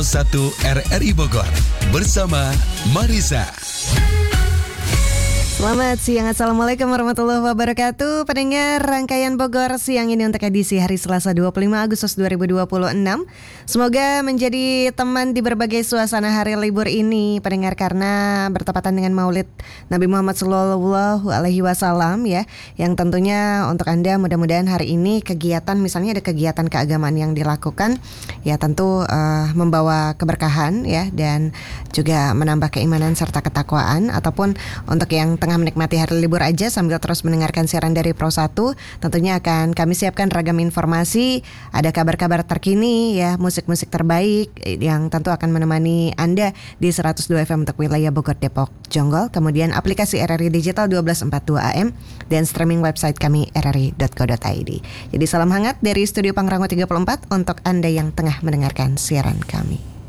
1 RRI Bogor bersama Marisa. Selamat siang, Assalamualaikum warahmatullahi wabarakatuh. Pendengar rangkaian Bogor siang ini untuk edisi hari Selasa 25 Agustus 2026. Semoga menjadi teman di berbagai suasana hari libur ini, pendengar, karena bertepatan dengan Maulid Nabi Muhammad Sallallahu Alaihi Wasallam ya. Yang tentunya untuk Anda mudah-mudahan hari ini kegiatan, misalnya ada kegiatan keagamaan yang dilakukan, ya tentu membawa keberkahan ya, dan juga menambah keimanan serta ketakwaan. Ataupun untuk yang tengah menikmati hari libur aja sambil terus mendengarkan siaran dari Pro 1, tentunya akan kami siapkan ragam informasi, ada kabar-kabar terkini ya, musik-musik terbaik yang tentu akan menemani Anda di 102 FM untuk wilayah Bogor, Depok, Jonggol, kemudian aplikasi RRI Digital 1242 AM dan streaming website kami rri.co.id. Jadi salam hangat dari Studio Pangrango 34 untuk Anda yang tengah mendengarkan siaran kami.